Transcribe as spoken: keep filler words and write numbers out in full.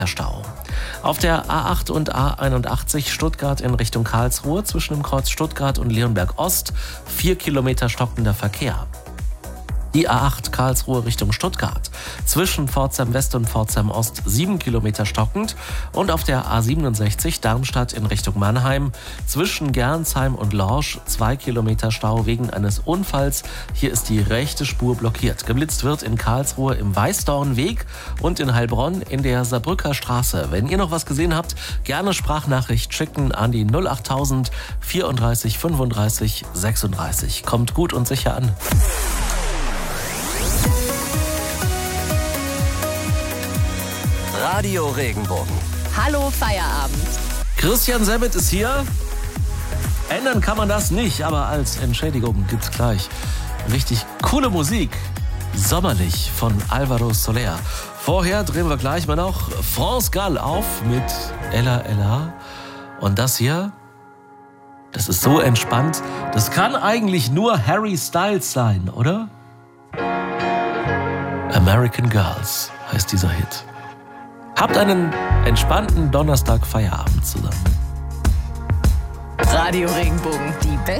Stau. Auf der A acht und A einundachtzig Stuttgart in Richtung Karlsruhe zwischen dem Kreuz Stuttgart und Leonberg Ost vier Kilometer stockender Verkehr. Die A acht Karlsruhe Richtung Stuttgart zwischen Pforzheim West und Pforzheim Ost sieben Kilometer stockend und auf der A siebenundsechzig Darmstadt in Richtung Mannheim zwischen Gernsheim und Lorsch zwei Kilometer Stau wegen eines Unfalls. Hier ist die rechte Spur blockiert. Geblitzt wird in Karlsruhe im Weißdornweg und in Heilbronn in der Saarbrücker Straße. Wenn ihr noch was gesehen habt, gerne Sprachnachricht schicken an die null achttausend vierunddreißig fünfunddreißig sechsunddreißig. Kommt gut und sicher an. Radio Regenbogen. Hallo Feierabend. Christian Samet ist hier. Ändern kann man das nicht, aber als Entschädigung gibt's gleich richtig coole Musik. Sommerlich von Alvaro Soler. Vorher drehen wir gleich mal noch France Gall auf mit Ella Ella. Und das hier, das ist so entspannt. Das kann eigentlich nur Harry Styles sein, oder? American Girls heißt dieser Hit. Habt einen entspannten Donnerstag Feierabend zusammen. Radio Regenbogen, die beste